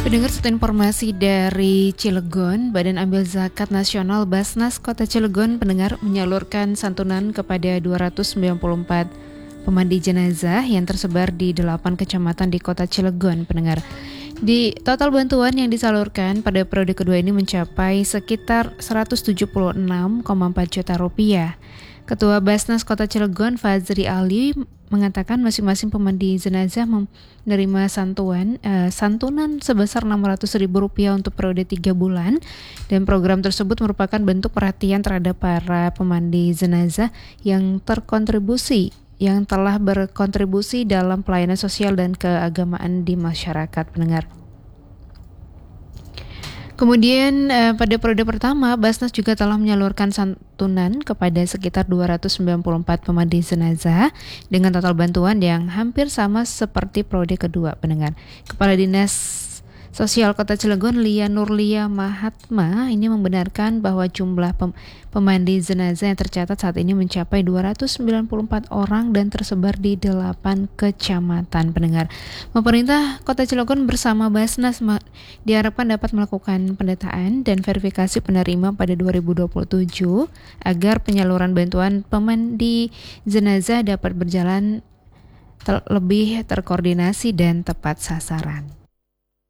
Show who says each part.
Speaker 1: Pendengar, satu informasi dari Cilegon, Badan Amil Zakat Nasional Basnas Kota Cilegon pendengar menyalurkan santunan kepada 294 pemandi jenazah yang tersebar di 8 kecamatan di Kota Cilegon pendengar. Di total bantuan yang disalurkan pada periode kedua ini mencapai sekitar 176,4 juta rupiah. Ketua Basnas Kota Cilegon, Fazri Ali, mengatakan masing-masing pemandi jenazah menerima santunan sebesar Rp600.000 untuk periode 3 bulan, dan program tersebut merupakan bentuk perhatian terhadap para pemandi jenazah yang telah berkontribusi dalam pelayanan sosial dan keagamaan di masyarakat pendengar. Kemudian pada periode pertama, Basnas juga telah menyalurkan santunan kepada sekitar 294 pemandi jenazah dengan total bantuan yang hampir sama seperti periode kedua pendengar. Kepala Dinas Sosial Kota Cilegon, Lia Nurlia Mahatma, ini membenarkan bahwa jumlah pemandi jenazah yang tercatat saat ini mencapai 294 orang dan tersebar di 8 kecamatan pendengar. Pemerintah Kota Cilegon bersama Basnas diharapkan dapat melakukan pendataan dan verifikasi penerima pada 2027 agar penyaluran bantuan pemandi jenazah dapat berjalan lebih terkoordinasi dan tepat sasaran.